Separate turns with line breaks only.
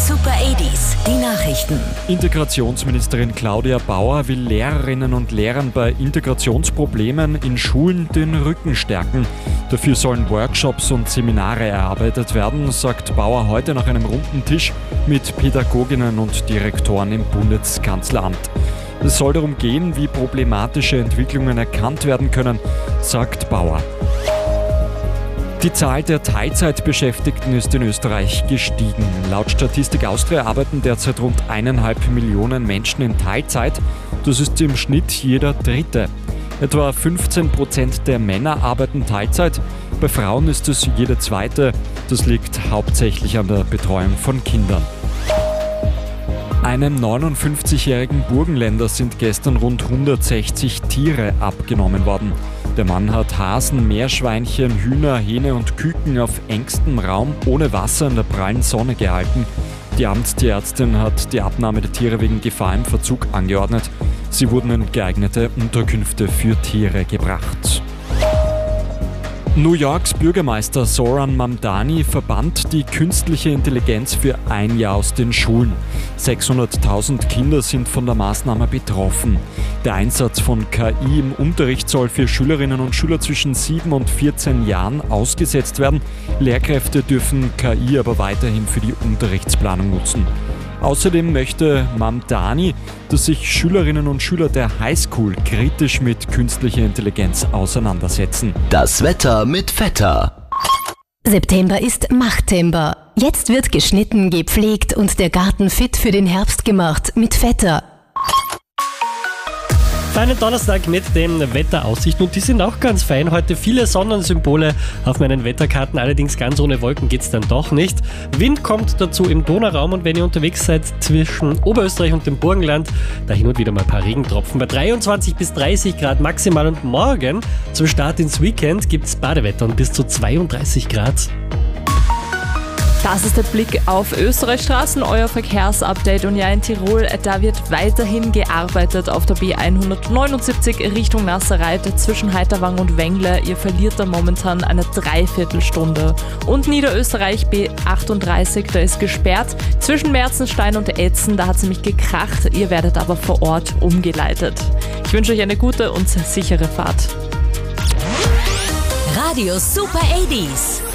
Super 80s, die Nachrichten.
Integrationsministerin Claudia Bauer will Lehrerinnen und Lehrern bei Integrationsproblemen in Schulen den Rücken stärken. Dafür sollen Workshops und Seminare erarbeitet werden, sagt Bauer heute nach einem runden Tisch mit Pädagoginnen und Direktoren im Bundeskanzleramt. Es soll darum gehen, wie problematische Entwicklungen erkannt werden können, sagt Bauer. Die Zahl der Teilzeitbeschäftigten ist in Österreich gestiegen. Laut Statistik Austria arbeiten derzeit rund 1,5 Millionen Menschen in Teilzeit. Das ist im Schnitt jeder Dritte. Etwa 15% der Männer arbeiten Teilzeit. Bei Frauen ist es jede Zweite. Das liegt hauptsächlich an der Betreuung von Kindern. Einem 59-jährigen Burgenländer sind gestern rund 160 Tiere abgenommen worden. Der Mann hat Hasen, Meerschweinchen, Hühner, Hähne und Küken auf engstem Raum ohne Wasser in der prallen Sonne gehalten. Die Amtstierärztin hat die Abnahme der Tiere wegen Gefahr im Verzug angeordnet. Sie wurden in geeignete Unterkünfte für Tiere gebracht. New Yorks Bürgermeister Zoran Mamdani verbannt die künstliche Intelligenz für ein Jahr aus den Schulen. 600.000 Kinder sind von der Maßnahme betroffen. Der Einsatz von KI im Unterricht soll für Schülerinnen und Schüler zwischen 7 und 14 Jahren ausgesetzt werden. Lehrkräfte dürfen KI aber weiterhin für die Unterrichtsplanung nutzen. Außerdem möchte Mamdani, dass sich Schülerinnen und Schüler der Highschool kritisch mit künstlicher Intelligenz auseinandersetzen.
Das Wetter mit Vetter.
September ist Machttember. Jetzt wird geschnitten, gepflegt und der Garten fit für den Herbst gemacht mit Vetter.
Feinen Donnerstag mit den Wetteraussichten und die sind auch ganz fein. Heute viele Sonnensymbole auf meinen Wetterkarten, allerdings ganz ohne Wolken geht's dann doch nicht. Wind kommt dazu im Donauraum und wenn ihr unterwegs seid zwischen Oberösterreich und dem Burgenland, da hin und wieder mal ein paar Regentropfen. Bei 23 bis 30 Grad maximal und morgen zum Start ins Weekend gibt's Badewetter und bis zu 32 Grad.
Das ist der Blick auf Österreichs Straßen, euer Verkehrsupdate. Und ja, in Tirol, da wird weiterhin gearbeitet auf der B179 Richtung Nasserreit zwischen Heiterwang und Wengle. Ihr verliert da momentan eine Dreiviertelstunde. Und Niederösterreich B38, da ist gesperrt. Zwischen Merzenstein und Etzen, da hat es nämlich gekracht. Ihr werdet aber vor Ort umgeleitet. Ich wünsche euch eine gute und sichere Fahrt.
Radio Super 80s.